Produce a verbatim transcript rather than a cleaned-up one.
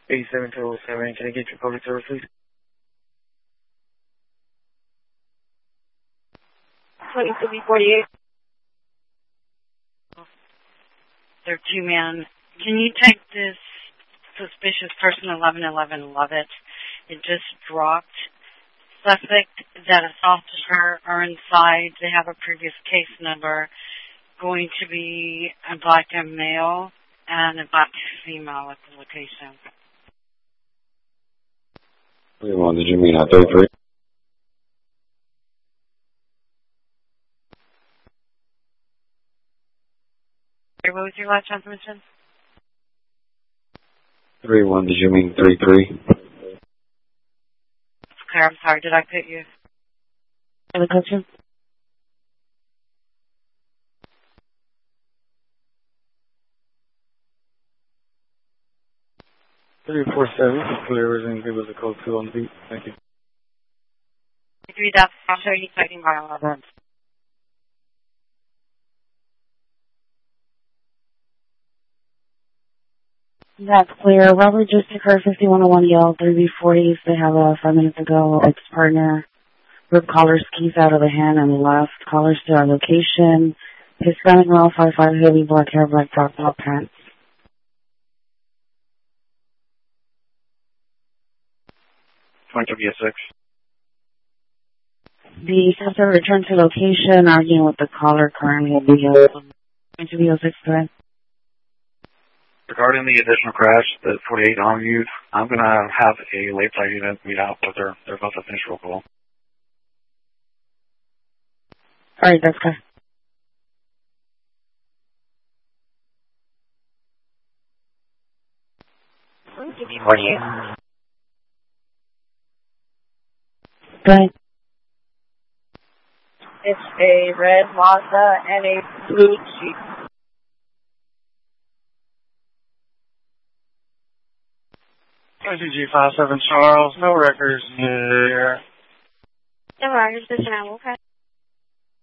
eighty-seven two oh seven. Can I get your public service, please? twenty-three forty-eight. They're two-man. Can you take this suspicious person, eleven eleven Lovett? It just dropped. Suspect that assaulted her are inside. They have a previous case number. Going to be a black and male and a black female at the location. thirty-one, did you mean at thirty-three? What was your last transmission? thirty-one, did you mean thirty-three? Okay, I'm sorry. Did I put you? Any question? three four seven, clear as anything with the code two on the beat. Thank you. Three, that's I'll show you fighting by eleven. That's clear. Robert just occurred fifty-one oh one Yale, three B forties. They have a five minutes ago ex-partner ripped caller's keys out of the hand and left. Callers to our location. Hispanic male, five five, heavy black hair, black top, top pants. twenty-three S X. The suspect returned to location, arguing with the caller, currently at the twenty-three oh six thread. Regarding the additional crash that forty-eight on you, I'm going to have a late flight unit meet out with her. They're about to finish roll call. All right, that's good. forty-eight. Go ahead. It's a red Mazda and a blue Jeep. G five seven Charles, no records here. No records, this is an okay.